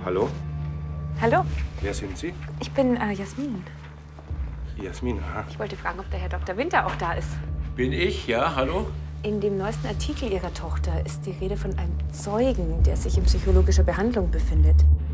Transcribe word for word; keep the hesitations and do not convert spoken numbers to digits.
Hallo? Hallo, Wer sind Sie? ich bin äh, Jasmin. Jasmin, aha. Ich wollte fragen, ob der Herr Doktor Winter auch da ist. Bin ich, ja, hallo? In dem neuesten Artikel Ihrer Tochter ist die Rede von einem Zeugen, der sich in psychologischer Behandlung befindet.